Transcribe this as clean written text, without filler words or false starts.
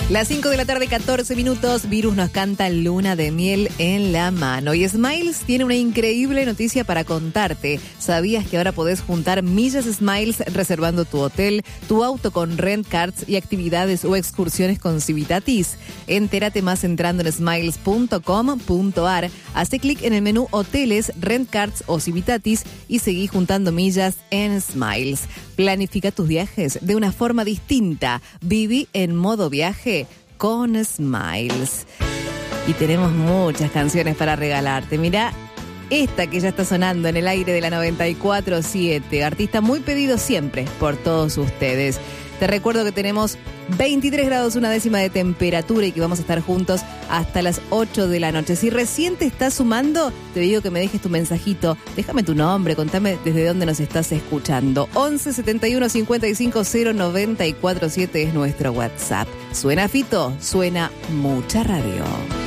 Las 5 de la tarde, 14 minutos. Virus nos canta Luna de miel en la mano. Y Smiles tiene una increíble noticia para contarte. ¿Sabías que ahora podés juntar millas Smiles reservando tu hotel, tu auto con rent cards y actividades o excursiones con Civitatis? Entérate más entrando en smiles.com.ar. Hace clic en el menú Hoteles, Rent Cards o Civitatis y seguí juntando millas en Smiles. Planifica tus viajes de una forma distinta. Viví en modo viaje con Smiles. Y tenemos muchas canciones para regalarte. Mirá esta que ya está sonando en el aire de la 94.7. Artista muy pedido siempre por todos ustedes. Te recuerdo que tenemos 23 grados 1/10 de temperatura y que vamos a estar juntos hasta las 8 de la noche. Si recién te estás sumando, te digo que me dejes tu mensajito. Déjame tu nombre, contame desde dónde nos estás escuchando. 11 71 55 094 7 es nuestro WhatsApp. ¿Suena Fito? Suena mucha radio.